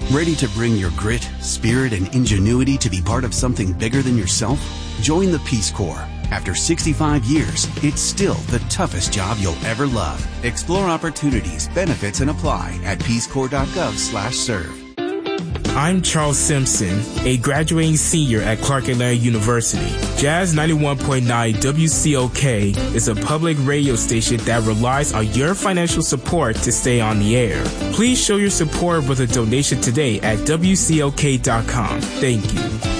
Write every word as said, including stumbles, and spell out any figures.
Ready to bring your grit, spirit, and ingenuity to be part of something bigger than yourself? Join the Peace Corps. After sixty-five years, it's still the toughest job you'll ever love. Explore opportunities, benefits, and apply at peacecorps.gov slash serve. I'm Charles Simpson, a graduating senior at Clark Atlanta University. Jazz ninety-one point nine W C O K is a public radio station that relies on your financial support to stay on the air. Please show your support with a donation today at W C O K dot com. Thank you.